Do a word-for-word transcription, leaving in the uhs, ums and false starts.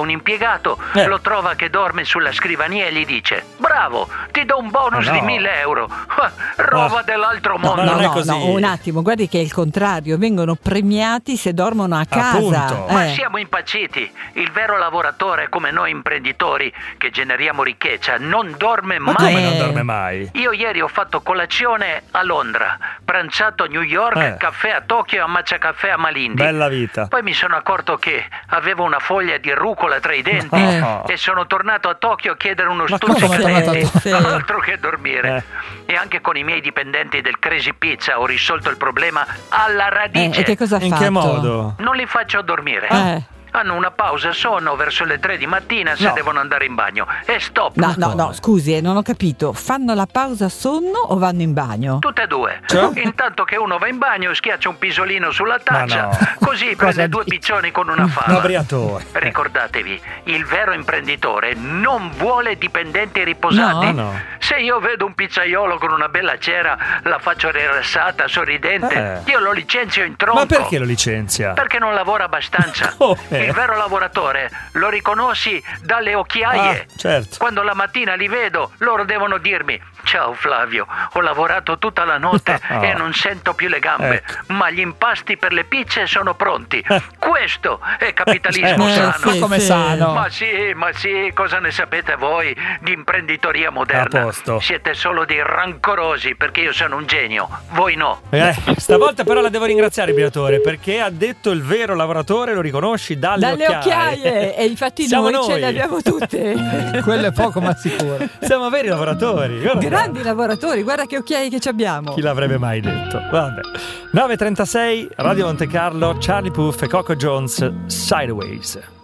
un impiegato, Eh. lo trova che dorme sulla scrivania e gli dice: bravo, ti do un bonus Ah, no. di mille euro. Ah, roba Ah. dell'altro No, mondo. ma non no, è così. no, un attimo, guardi che è il contrario, vengono premiati se dormono a casa. Appunto. Ma Eh. siamo impazziti. Il vero lavoratore, come noi imprenditori che generiamo ricchezza, non dorme Ma mai. come non Eh. dorme mai? Io ieri ho fatto colazione a Londra, pranzato a New York, Eh. caffè a Tokyo e ammazza caffè a Malindi. Bella vita. Poi mi sono accorto che avevo una foglia di rucola tra i denti No. e sono tornato a Tokyo a chiedere uno Ma stuzzico come di è tornato a denti. Tokyo? Altro che dormire. E anche con i miei dipendenti del Crazy Pizza ho risolto il problema alla Eh, radice. e che cosa ha In fatto? che modo? Non li faccio dormire. Eh. Hanno una pausa sonno verso le tre di mattina se No. devono andare in bagno. E stop. No, no, come? no, scusi, eh, non ho capito. Fanno la pausa sonno o vanno in bagno? Tutte e due. Cioè? Intanto che uno va in bagno schiaccia un pisolino sulla taccia, Ma no. così prende due piccioni con una Un fava. abriatore. Ricordatevi, il vero imprenditore non vuole dipendenti riposati. No, no. Se io vedo un pizzaiolo con una bella cera, la faccio rilassata, sorridente, Eh. io lo licenzio in tronco. Ma perché lo licenzia? Perché non lavora abbastanza. Come? Il vero lavoratore lo riconosci dalle occhiaie. Ah, certo. Quando la mattina li vedo, loro devono dirmi: ciao Flavio, ho lavorato tutta la notte No. e non sento più le gambe, Ecco. ma gli impasti per le pizze sono pronti. Questo è capitalismo Eh, sano. sì, Ma come sì. sano? Ma sì, ma sì, cosa ne sapete voi di imprenditoria moderna? A posto. Siete solo dei rancorosi perché io sono un genio, voi no. Eh, stavolta però la devo ringraziare, Briatore, perché ha detto il vero lavoratore, lo riconosci dalle, Dalle occhiaie! E infatti Siamo noi, ce noi. le abbiamo tutte. Quello è poco ma sicuro. Siamo veri lavoratori. guarda. Grandi lavoratori, guarda che occhiaie che ci abbiamo. Chi l'avrebbe mai detto? Vabbè. nove e trentasei, Radio Monte Carlo, Charlie Puth e Coco Jones, Sideways.